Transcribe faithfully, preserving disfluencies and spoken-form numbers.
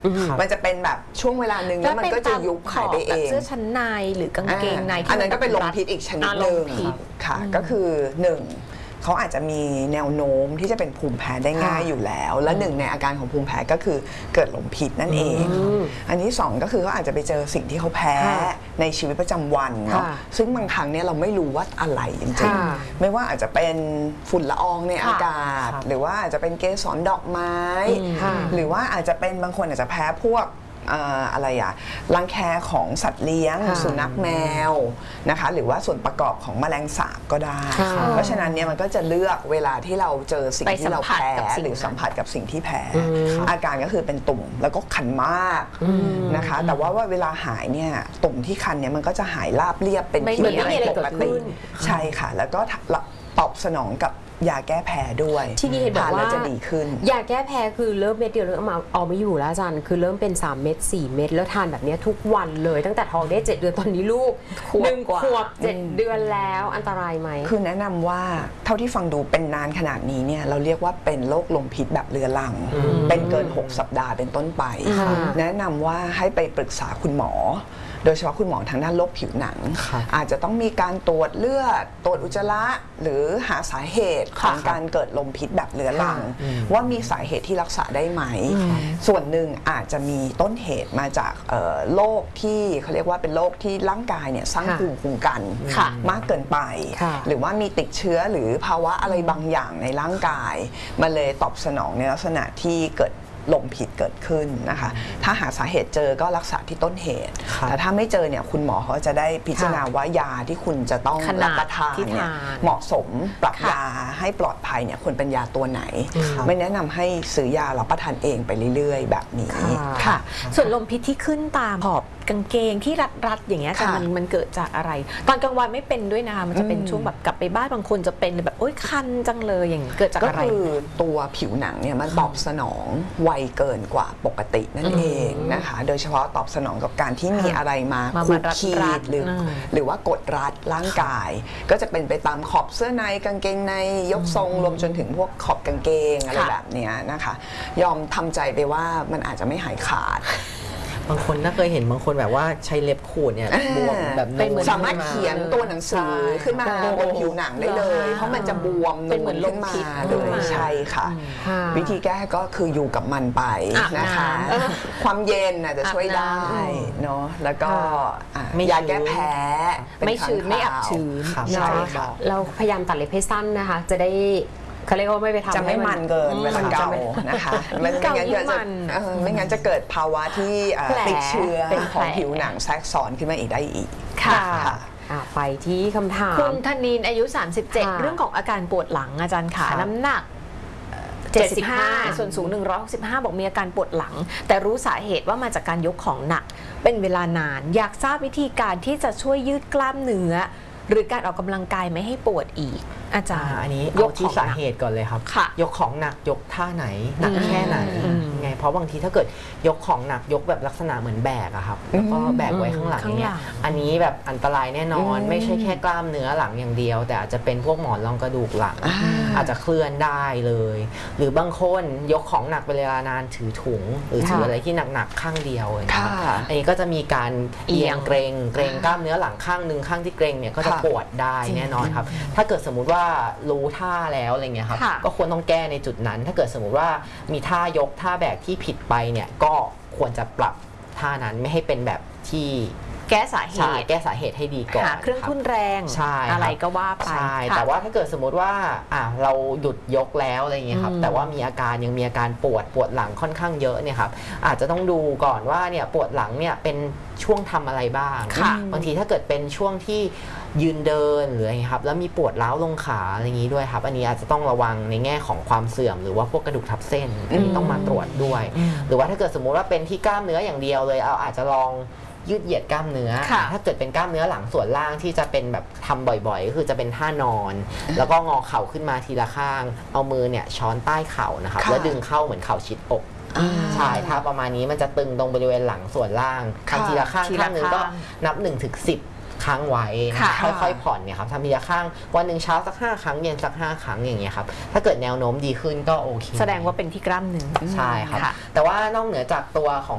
มันจะเป็นแบบช่วงเวลาหนึ่งแล้วมันก็จะยุบหายไปเองเสื้อชั้นในหรือกางเกงในอันนั้นก็เป็นลมพิษอีกชนิดหนึ่งค่ะก็คือหนึ่งเขาอาจจะมีแนวโน้มที่จะเป็นภูมิแพ้ได้ง่ายอยู่แล้วและหนึ่งในอาการของภูมิแพ้ก็คือเกิดลมพิษนั่นเองอันที่สองก็คือเขาอาจจะไปเจอสิ่งที่เขาแพ้ในชีวิตประจำวันเนาะซึ่งบางครั้งเนี่ยเราไม่รู้ว่าอะไรจริงๆไม่ว่าอาจจะเป็นฝุ่นละอองในอากาศหรือว่าอาจจะเป็นเกสรดอกไม้หรือว่าอาจจะเป็นบางคนอาจจะแพ้พวกอะไรอะรังแคของสัตว์เลี้ยงสุนัขแมวนะคะหรือว่าส่วนประกอบของแมลงสาบก็ได้เพราะฉะนั้นเนี่ยมันก็จะเลือกเวลาที่เราเจอสิ่งที่เราแพ้หรือสัมผัสกับสิ่งที่แพ้อาการก็คือเป็นตุ่มแล้วก็คันมากนะคะแต่ว่าว่าเวลาหายเนี่ยตุ่มที่คันเนี่ยมันก็จะหายราบเรียบเป็นที่ปกติใช่ค่ะแล้วก็ตอบสนองกับยาแก้แพ้ด้วยที่นี่เห็นบอกว่าจะดีขึ้นยาแก้แพ้คือเริ่มเม็ดเดียวเริ่มเอาไม่อยู่แล้วอาจารย์คือเริ่มเป็นสามเม็ดสี่เม็ดแล้วทานแบบนี้ทุกวันเลยตั้งแต่ท้องได้เจ็ดเดือนตอนนี้ลูกหนึ่งขวบเจ็ดเดือนแล้วอันตรายไหมคือแนะนำว่าเท่าที่ฟังดูเป็นนานขนาดนี้เนี่ยเราเรียกว่าเป็นโรคลมพิษแบบเรื้อรังเป็นเกินหกสัปดาห์เป็นต้นไปแนะนำว่าให้ไปปรึกษาคุณหมอโดยเฉพาะคุณหมอทางด้านโรคผิวหนังอาจจะต้องมีการตรวจเลือดตรวจอุจจาระหรือหาสาเหตุของการเกิดลมพิษแบบเรื้อรังว่ามีสาเหตุที่รักษาได้ไหมส่วนหนึ่งอาจจะมีต้นเหตุมาจากโรคที่เขาเรียกว่าเป็นโรคที่ร่างกายเนี่ยสร้างภูมิคุ้มกันมากเกินไปหรือว่ามีติดเชื้อหรือภาวะอะไรบางอย่างในร่างกายมันเลยตอบสนองในลักษณะที่เกิดลมพิษเกิดขึ้นนะคะถ้าหาสาเหตุเจอก็รักษาที่ต้นเหตุแต่ถ้าไม่เจอเนี่ยคุณหมอเขาจะได้พิจารณาว่ายาที่คุณจะต้องรับประทานเนี่ยเหมาะสมปรับยาให้ปลอดภัยเนี่ยควรเป็นยาตัวไหนไม่แนะนำให้ซื้อยารับประทานเองไปเรื่อยๆแบบนี้ค่ะส่วนลมพิษที่ขึ้นตามขอบกางเกงที่รัดๆอย่างเงี้ยค่ะมันมันเกิดจากอะไรตอนกลางวันไม่เป็นด้วยนะคะมันจะเป็นช่วงแบบกลับไปบ้านบางคนจะเป็นแบบโอ๊ยคันจังเลยอย่างเกิดจากอะไรก็คือตัวผิวหนังเนี่ยมันตอบสนองไวเกินกว่าปกตินั่นเองนะคะโดยเฉพาะตอบสนองกับการที่มีอะไรมาขูดขีดหรือหรือว่ากดรัดร่างกายก็จะเป็นไปตามขอบเสื้อในกางเกงในยกทรงรวมจนถึงพวกขอบกางเกงอะไรแบบนี้นะคะยอมทำใจไปว่ามันอาจจะไม่หายขาดบางคนน่าเคยเห็นบางคนแบบว่าใช้เล็บขูดเนี่ยบวมแบบสามารถเขียนตัวหนังสือขึ้นมาบนผิวหนังได้เลยเพราะมันจะบวมนูนขึ้นมาเลยใช่ค่ะวิธีแก้ก็คืออยู่กับมันไปนะคะความเย็นอาจจะช่วยได้เนาะแล้วก็ยาแก้แพ้ไม่ชื้นไม่อับชื้นใช่ค่ะเราพยายามตัดเล็บให้สั้นนะคะจะได้เขาเรียกว่าไม่ไปทำจะไม่มันเกินเวลาเก่านะคะไม่งั้นจะไม่งั้นจะเกิดภาวะที่ติดเชื้อของผิวหนังแทรกซ้อนขึ้นมาอีกได้อีกค่ะไปที่คำถามคุณธนินอายุสามสิบเจ็ดเรื่องของอาการปวดหลังอาจารย์ขาน้ำหนักเจ็ดสิบห้าส่วนสูงหนึ่งร้อยหกสิบห้าบอกมีอาการปวดหลังแต่รู้สาเหตุว่ามาจากการยกของหนักเป็นเวลานานอยากทราบวิธีการที่จะช่วยยืดกล้ามเนื้อหรือการออกกำลังกายไม่ให้ปวดอีกอาจารย์อันนี้ยกที่สาเหตุก่อนเลยครับยกของหนักยกท่าไหนหนักแค่ไหนไงเพราะบางทีถ้าเกิดยกของหนักยกแบบลักษณะเหมือนแบกอะครับแล้วก็แบกไว้ข้างหลังเนี่ยอันนี้แบบอันตรายแน่นอนไม่ใช่แค่กล้ามเนื้อหลังอย่างเดียวแต่อาจจะเป็นพวกหมอนรองกระดูกหลังอาจจะเคลื่อนได้เลยหรือบางคนยกของหนักเป็นเวลานานถือถุงหรือถืออะไรที่หนักๆข้างเดียวนะครับอันนี้ก็จะมีการเอียงเกรงเกรงกล้ามเนื้อหลังข้างหนึ่งข้างที่เกรงเนี่ยก็จะปวดได้แน่นอนครับถ้าเกิดสมมุติว่ารู้ท่าแล้วอะไรเงี้ยครับก็ควรต้องแก้ในจุดนั้นถ้าเกิดสมมุติว่ามีท่ายกท่าแบกที่ผิดไปเนี่ยก็ควรจะปรับท่านั้นไม่ให้เป็นแบบที่แก้สาเหตุแก้สาเหตุให้ดีก่อนเครื่องทุ่นแรงอะไรก็ว่าไปใช่แต่ว่าถ้าเกิดสมมติว่าอ่ะเราหยุดยกแล้วอะไรเงี้ยครับแต่ว่ามีอาการยังมีอาการปวดปวดหลังค่อนข้างเยอะเนี่ยครับอาจจะต้องดูก่อนว่าเนี่ยปวดหลังเนี่ยเป็นช่วงทำอะไรบ้างบางทีถ้าเกิดเป็นช่วงที่ยืนเดินหรืออะไรครับแล้วมีปวดร้าวลงขาอะไรอย่างนี้ด้วยครับอันนี้อาจจะต้องระวังในแง่ของความเสื่อมหรือว่าพวกกระดูกทับเส้นอันนี้ต้องมาตรวจด้วยหรือว่าถ้าเกิดสมมุติว่าเป็นที่กล้ามเนื้ออย่างเดียวเลยเอาอาจจะลองยืดเหยียดกล้ามเนื้อถ้าเกิดเป็นกล้ามเนื้อหลังส่วนล่างที่จะเป็นแบบทำบ่อยๆก็คือจะเป็นท่านอนแล้วก็งอเข่าขึ้นมาทีละข้างเอามือเนี่ยช้อนใต้เข่านะครับแล้วดึงเข้าเหมือนเข่าชิดอกใช่ถ้าประมาณนี้มันจะตึงตรงบริเวณหลังส่วนล่างทำทีละข้างข้างนึงก็นับหนึ่งถึงสิบค้างไว้นะค่อยๆผ่อนเนี่ยครับทำทีละข้างวันหนึ่งเช้าสักห้าครั้งเย็นสักห้าครั้งอย่างเงี้ยครับถ้าเกิดแนวโน้มดีขึ้นก็โอเคแสดงว่าเป็นที่กล้ามเนื้อใช่ครับแต่ว่านอกเหนือจากตัวของ